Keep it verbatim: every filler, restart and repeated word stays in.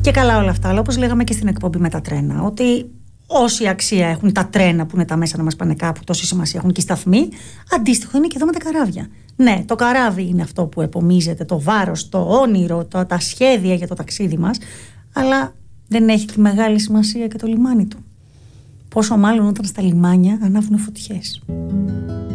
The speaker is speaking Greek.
Και καλά όλα αυτά, αλλά όπως λέγαμε και στην εκπομπή με τα τρένα, ότι όση αξία έχουν τα τρένα που είναι τα μέσα να μας πάνε κάπου, τόση σημασία έχουν και οι σταθμοί, αντίστοιχο είναι και εδώ με τα καράβια. Ναι, το καράβι είναι αυτό που επομίζεται το βάρος, το όνειρο, το, τα σχέδια για το ταξίδι μας, αλλά δεν έχει τη μεγάλη σημασία και το λιμάνι του. Πόσο μάλλον όταν στα λιμάνια ανάβουν φωτιές.